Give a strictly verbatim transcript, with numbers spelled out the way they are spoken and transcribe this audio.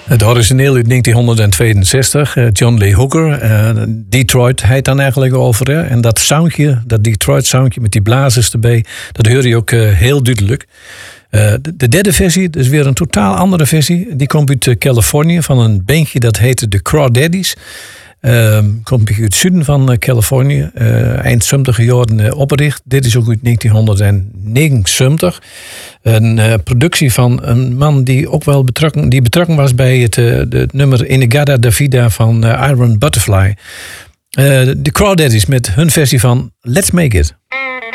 Het origineel uit negentienhonderdtweeënzestig, John Lee Hooker. Uh, Detroit heet dan eigenlijk over. Hè? En dat soundje, dat Detroit soundje met die blazers erbij, dat hoor je ook uh, heel duidelijk. Uh, de, de derde versie, dat is weer een totaal andere versie. Die komt uit uh, Californië van een bandje dat heette de Crawdaddies. Uh, komt uit het zuiden van uh, Californië. Uh, eind zeventig jaren uh, opgericht. Dit is ook uit negentienhonderdnegenenzeventig. Een uh, productie van een man die ook wel betrokken, die betrokken was bij het, uh, de, het nummer Inagada da Vida van uh, Iron Butterfly. Uh, de Crawdaddies met hun versie van Let's Make It.